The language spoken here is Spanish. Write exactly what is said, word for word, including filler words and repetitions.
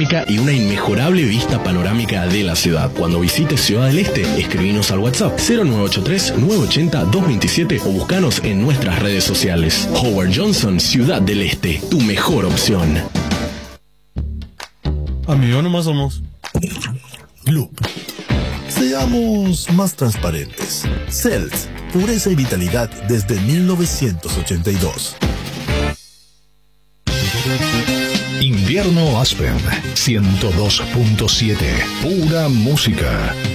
térmica y una inmejorable vista panorámica de la ciudad. Cuando visites Ciudad del Este, escribinos al WhatsApp cero nueve ocho tres, nueve ocho cero, dos dos siete o buscanos en nuestras redes sociales. Howard Johnson, Ciudad del Este, tu mejor opción. Amigo, nomás somos Loop. Seamos más transparentes. Celt, pureza y vitalidad desde mil novecientos ochenta y dos. Invierno Aspen ciento dos punto siete. Pura música.